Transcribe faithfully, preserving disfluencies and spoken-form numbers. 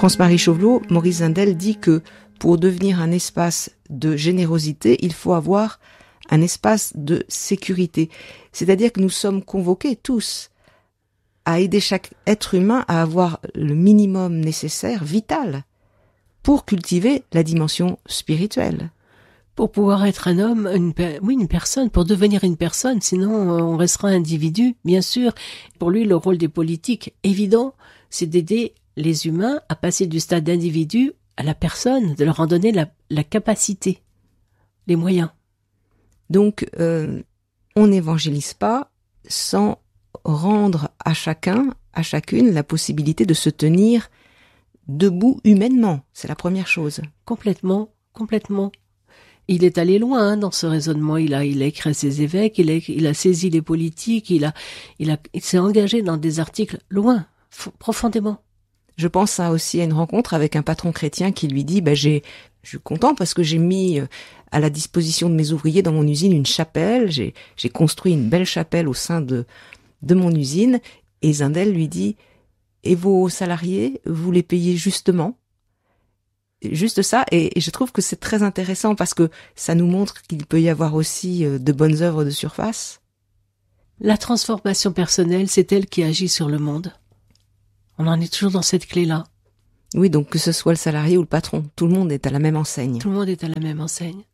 France-Marie Chauvelot, Maurice Zindel dit que pour devenir un espace de générosité, il faut avoir un espace de sécurité. C'est-à-dire que nous sommes convoqués tous à aider chaque être humain à avoir le minimum nécessaire, vital, pour cultiver la dimension spirituelle. Pour pouvoir être un homme, une per- oui, une personne, pour devenir une personne, sinon euh, on restera individu, bien sûr. Pour lui, le rôle des politiques, évident, c'est d'aider les humains à passer du stade d'individu à la personne, de leur en donner la, la capacité, les moyens. Donc, euh, on n'évangélise pas sans rendre à chacun, à chacune, la possibilité de se tenir debout humainement. C'est la première chose. Complètement, complètement. Il est allé loin hein, dans ce raisonnement. Il a, il a écrit ses évêques, il a, il a saisi les politiques, il a, il a, il s'est engagé dans des articles loin, f- profondément. Je pense à aussi à une rencontre avec un patron chrétien qui lui dit bah, « j'ai, je suis content parce que j'ai mis à la disposition de mes ouvriers dans mon usine une chapelle, j'ai, j'ai construit une belle chapelle au sein de, de mon usine. » Et Zindel lui dit « Et vos salariés, vous les payez justement ?» Juste ça, et, et je trouve que c'est très intéressant parce que ça nous montre qu'il peut y avoir aussi de bonnes œuvres de surface. La transformation personnelle, c'est elle qui agit sur le monde. On en est toujours dans cette clé-là. Oui, donc que ce soit le salarié ou le patron, tout le monde est à la même enseigne. Tout le monde est à la même enseigne.